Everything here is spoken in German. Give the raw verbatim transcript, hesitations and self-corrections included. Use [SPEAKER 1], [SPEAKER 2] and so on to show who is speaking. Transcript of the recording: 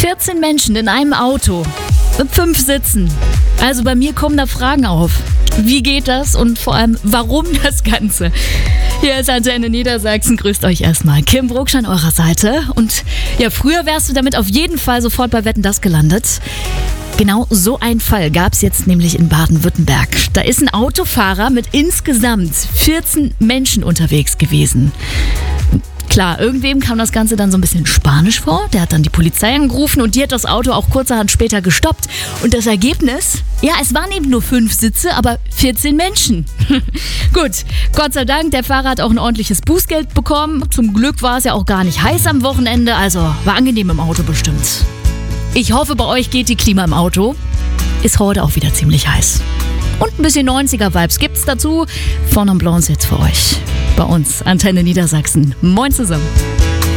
[SPEAKER 1] vierzehn Menschen in einem Auto mit fünf Sitzen. Also bei mir kommen da Fragen auf. Wie geht das und vor allem, warum das Ganze? Hier ist Antenne Niedersachsen. Grüßt euch erstmal. Kim Brugsch an eurer Seite. Und ja, früher wärst du damit auf jeden Fall sofort bei Wetten, das gelandet. Genau so einen Fall gab es jetzt nämlich in Baden-Württemberg. Da ist ein Autofahrer mit insgesamt vierzehn Menschen unterwegs gewesen. Klar, irgendwem kam das Ganze dann so ein bisschen spanisch vor. Der hat dann die Polizei angerufen und die hat das Auto auch kurzerhand später gestoppt. Und das Ergebnis? Ja, es waren eben nur fünf Sitze, aber vierzehn Menschen. Gut, Gott sei Dank, der Fahrer hat auch ein ordentliches Bußgeld bekommen. Zum Glück war es ja auch gar nicht heiß am Wochenende, also war angenehm im Auto bestimmt. Ich hoffe, bei euch geht die Klima im Auto. Ist heute auch wieder ziemlich heiß. Und ein bisschen neunziger-Vibes gibt's dazu. Von und Blanc jetzt für euch. Bei uns, Antenne Niedersachsen. Moin zusammen.